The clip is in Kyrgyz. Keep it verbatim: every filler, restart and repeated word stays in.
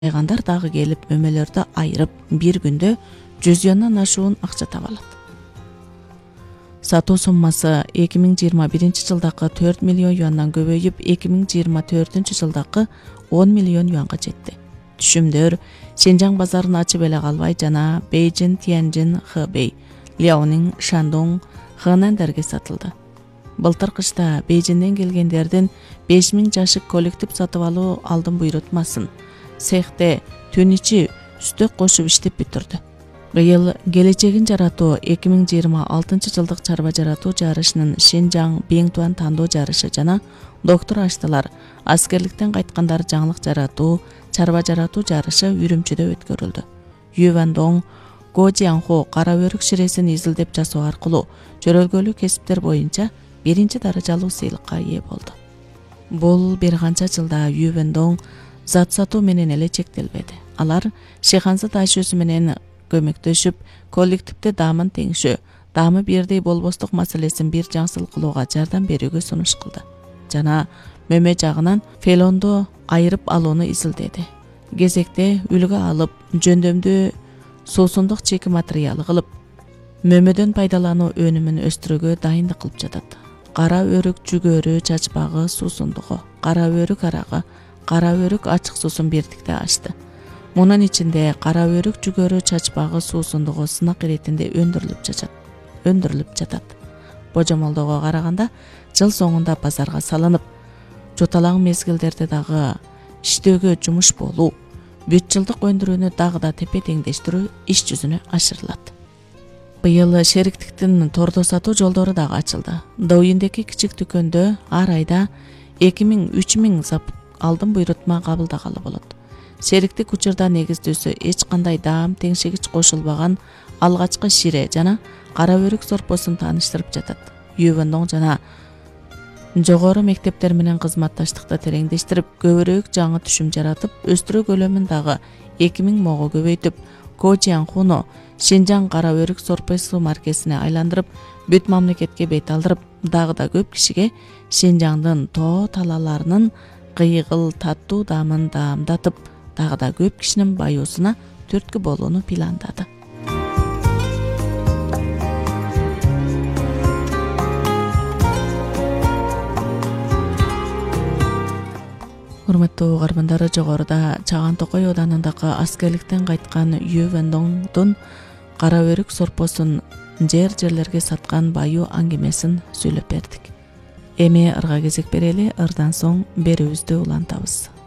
Айгандар дагы келип мөмөлөрдү айырып, бир күндө жүз юандан ашуун акча таба алат. Сатуу суммасы эки миң жыйырма биринчи жылдагы төрт миллион юандан көбөйүп, эки миң жыйырма төртүнчү жылдагы он миллион юанга жетти. Түшүмдөр Шенжаң базарын ачып эле калбай жана Бейжин, Тяньжин, Хэбэй, Ляонин, Шандong, Хэнандарга сатылды. Былтыр кышта Бейжинден келгендердин беш миң жашык коллектив сатып алуу алдын буйрутмасын цехте түн ичи үстөк кошуп иштеп бүтүрдү. Быйыл келечегин жаратуу эки миң жыйырма алтынчы жылдык чарба жаратуу жарышынын Шенжаң Беңтуан тандоо жарышы жана доктор аштылар аскерликтен кайткандар жаңылык жаратуу чарба жаратуу жарышы Үрүмчүдө өткөрүлдү. Ювандong Гожианхо кара өрүк ширесин изилдеп жасоо аркылуу жөрөлгөлүү кесиптер боюнча биринчи даражалуу сыйлыкка ээ болду. Бул бир канча жылда Ювандong зат сатуу менен эле чектелбеди. Алар Шиханзы дайшөсү менен көмөктөшүп, коллективде даамын теңшөө, даамы бирдей болбостук маселесин бир жаңсыл кылууга жардам берүүгө сунуш кылды. Жана мөмө жагынан фелондо айырып алууну изилдеди. Кезекте үлгү алып, жөндөмдүү суусундук чеки материалы кылып, мөмөдөн пайдалануу өнүмүн өстүрүүгө дайындык кылып жатат. Кара өрүк жүгөрү чачпагы суусундугу, кара өрүк арагы, кара өрүк ачык суусун бирдикте ачты. Мунун ичинде кара өрүк жүгөрү чачпагы суусундугу сынак иретинде өндүрүлүп жатат. Өндүрүлүп жатат. Божомолдоого караганда жыл соңунда базарга салынып, жоталаң мезгилдерде дагы иштөөгө жумуш болуу, бүт жылдык өндүрүүнү дагы да тепе теңдештирүү иш жүзүнө ашырылат. Быйыл шериктиктин тордо сатуу жолдору дагы ачылды. Доуиндеги кичик дүкөндө ар айда эки миң үч миң зап алдын буйрутма кабылдагалы болот. Шериктик учурда негиздүүсү эч кандай даам теңшегич кошулбаган алгачкы шире жана кара өрүк сорпосун тааныштырып жатат. Ювандong жана жогору мектептер менен кызматташтыкты тереңдештирип, көбүрөөк жаңы түшүм жаратып, өстүрүү көлөмүн дагы эки миң мого көбөйтүп, Гожианхуну Шенжаң кара өрүк сорпосу маркесине айландырып, бүт мамлекетке бет алдырып, дагы да көп кишиге Шенжаңдын тоо талааларынын кыйгыл таттуу даамын даамдатып, дагы да көп кишинин баюусуна түрткү болууну пландады. Урматтуу угармандар, жогоруда Чаган Токой оданындагы аскерликтен кайткан Ювандongдун кара өрүк сорпосун жер жерлерге саткан баю аңгемесин сүйлөп бердик. Эми ырга кезек берели, ырдан соң берүүбүздү улантабыз.